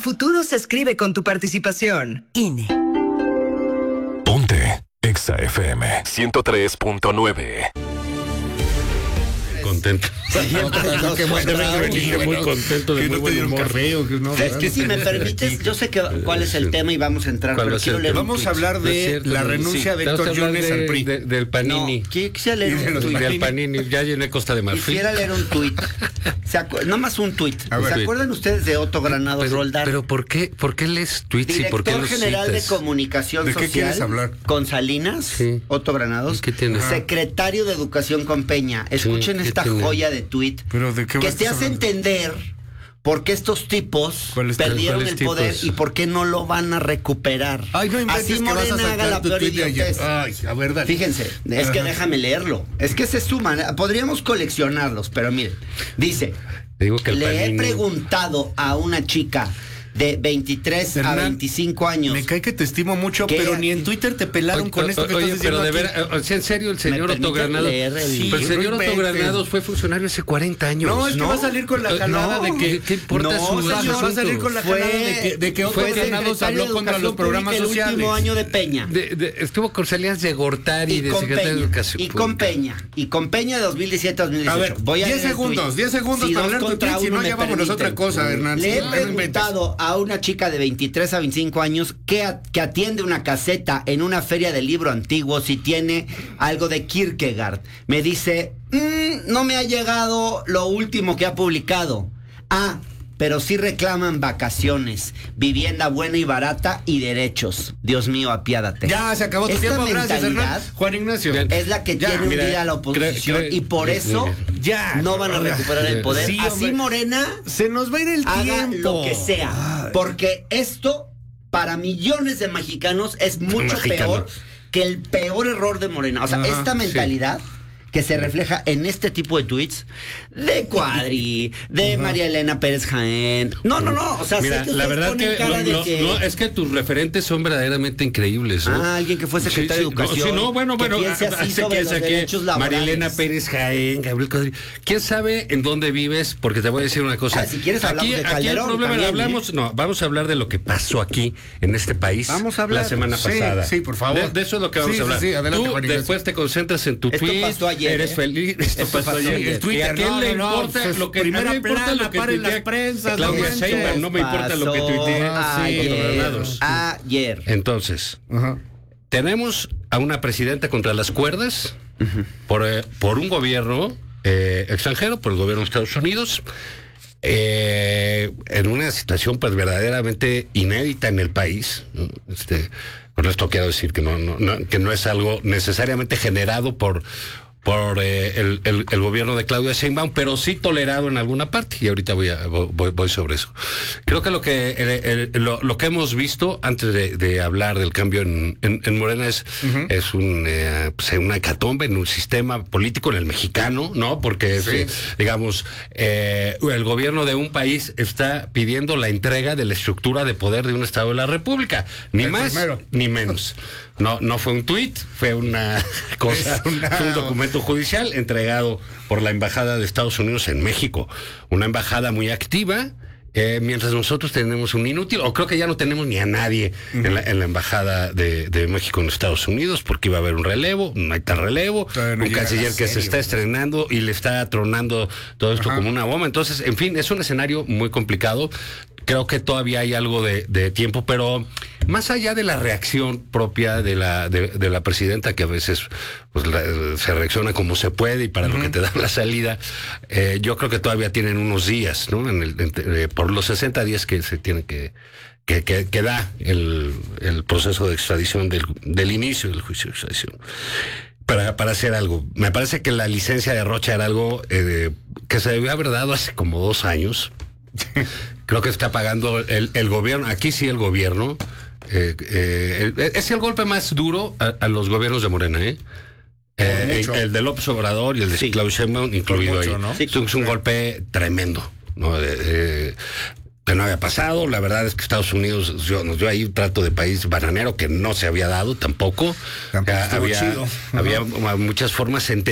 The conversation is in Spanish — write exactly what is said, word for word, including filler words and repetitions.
futuro se escribe con tu participación. I N E. Ponte Exa F M ciento tres punto nueve. Contento. Sí, no, qué buen Debe muy contento de que muy no te buen dieron humor. café o que no. Es que si me permites, yo sé que cuál es el tema y vamos a entrar, ¿Cuál pero va a quiero ser? leer un Vamos tuit. a hablar No es de cierto, la no, renuncia sí. de Vamos a Héctor hablar Jones de- al P R I. de- del Panini. No, quisiera leer Y de un los tuit. Del Panini, ya llené Costa de Marfil. Quisiera leer un tuit. Se acu- no más un tuit. A ver. ¿Se acuerdan ustedes de Otto Granados Pero, Roldán? pero ¿por qué, por qué lees tweets y por qué Director los General citas? de Comunicación ¿De qué Social quieres hablar? con Salinas, Sí. Otto Granados. ¿Qué tiene? Ajá. Secretario de Educación con Peña. Escuchen ¿qué esta tiene? joya de tuit ¿Pero de qué que vas te a hace hablar? entender por qué estos tipos ¿Cuáles- perdieron cuáles el poder tipos? y por qué no lo van a recuperar. Ay, no inventes Así que vas a Morena haga sacar la tu peor tuit de ayer. idiotez. Ay, a ver, dale. Fíjense, es que Ajá. déjame leerlo. Es que se suman, podríamos coleccionarlos, pero miren, dice, Te digo que el le he Panini- preguntado a una chica de veintitrés a Hernán, veinticinco años. Me cae que te estimo mucho, ¿Qué? pero ni en Twitter te pelaron Oye, con esto que oye, estás diciendo pero de aquí. ver, o sea, en serio, el señor ¿Me Otto permite Granados. leer el- Sí, pero el Sí, señor no Otto inventes. Granados fue funcionario hace cuarenta años. No, es que va a salir con la Eh, jalada no, de que... ¿Qué importa No, su señor, asunto? va a salir con la Fue- jalada de que, de que Otto fue Granados secretario habló de contra los Educación programas Pública sociales. el último año de Peña. De- de- estuvo con Salinas de Gortari, Y de con, secretario de Peña, Educación y con Pública. Peña, y con Peña de dos mil diecisiete a dos mil dieciocho. A ver, Voy a diez leer el segundos, tuit. diez segundos Si para dos leer tu contra tuit, si uno no me ya vámonos a permiten. otra cosa, Hernán. Le he No inventes. preguntado a una chica de veintitrés a veinticinco años que, a- que atiende una caseta en una feria de libro antiguo si tiene algo de Kierkegaard. Me dice, "Mm, no me ha llegado lo último que ha publicado. Ah, pero sí reclaman vacaciones, vivienda buena y barata y derechos. Dios mío, apiádate". Ya, se acabó tu Esta tiempo, gracias, mentalidad Hernán. Juan Ignacio. Bien. es la que Ya, quiere mira, hundir a la oposición creo- creo- y por eso Ya. no van a recuperar el poder. Sí, Así hombre. Morena Se nos va a ir el haga tiempo. lo que sea, porque esto para millones de mexicanos es mucho Mexicano. peor que el peor error de Morena. O sea, Ajá, esta mentalidad que se refleja en este tipo de tweets de Cuadri, de María Elena Pérez Jaén. No, no, no. O sea, Mira, sé que la ustedes verdad ponen que, cara no, de no, que- no, es que tus referentes son verdaderamente increíbles, ¿no? Ah, alguien que fue secretario Sí, sí, de Educación. No, sí, no, bueno, que bueno, piense así hace sobre que los saqué derechos laborales. María Elena Pérez Jaén, Gabriel Cuadri. ¿Quién sabe en dónde vives? Porque te voy a decir una cosa. Ah, si quieres hablamos aquí, de aquí el Calderón problema, también, hablamos, ¿eh? no, vamos a hablar de lo que pasó aquí en este país. Vamos a hablar. la semana Sí, pasada. sí, por favor. De, de eso es lo que vamos Sí, a hablar. sí, sí, adelante, Tú Juan Ignacio. después te concentras en tu Esto tweet, pasó ayer, eres ¿eh? feliz. Esto, Esto pasó pasó ayer. ayer. El Twitter, ¿Y a quién no, le no, no, importa pues, lo que primera a mí me importa plana, lo que paren las tuitea prensas, Claudia no Sheinbaum, manches. no me importa lo que tuitea Ayer. Granados. Ayer. Entonces, Ajá. tenemos a una presidenta contra las cuerdas por, eh, por un gobierno eh, extranjero, por el gobierno de Estados Unidos, eh, en una situación pues verdaderamente inédita en el país, ¿no? Este, con esto quiero decir que no, no, no, que no es algo necesariamente generado por por eh, el, el, el gobierno de Claudia Sheinbaum, pero sí tolerado en alguna parte, y ahorita voy a, voy, voy sobre eso. Creo que lo que el, el, lo, lo que hemos visto antes de, de hablar del cambio en, en, en Morena es, uh-huh. es un, eh, pues una hecatombe en un sistema político, en el mexicano, ¿no? Porque sí. eh, digamos, eh, el gobierno de un país está pidiendo la entrega de la estructura de poder de un Estado de la República, ni el más primero. Ni menos. No, no fue un tuit, fue una cosa, una... fue un documento judicial entregado por la Embajada de Estados Unidos en México. Una embajada muy activa, eh, mientras nosotros tenemos un inútil, o creo que ya no tenemos ni a nadie uh-huh. en, la, en la Embajada de, de México en Estados Unidos, porque iba a haber un relevo, no hay tal relevo, no un canciller que se está estrenando y le está tronando todo esto uh-huh. como una bomba. Entonces, en fin, es un escenario muy complicado. Creo que todavía hay algo de, de tiempo, pero más allá de la reacción propia de la de, de la presidenta, que a veces pues, la, se reacciona como se puede y para uh-huh. lo que te da la salida, eh, yo creo que todavía tienen unos días, ¿no? En el, en, eh, por los sesenta días que se tiene que que, que, que da el, el proceso de extradición del, del inicio del juicio de extradición. Para, para hacer algo. Me parece que la licencia de Rocha era algo eh, que se debió haber dado hace como dos años. Creo que está pagando el, el gobierno, aquí sí el gobierno, eh, eh, el, es el golpe más duro a, a los gobiernos de Morena, ¿eh? eh el, el de López Obrador y el de sí. Claudia Sheinbaum incluido mucho, ahí. ¿No? Sí, es un, un golpe tremendo, ¿no? Eh, eh, que no había pasado, la verdad es que Estados Unidos yo, nos dio ahí un trato de país bananero que no se había dado tampoco. Tampoco había, chido. había muchas formas entendidas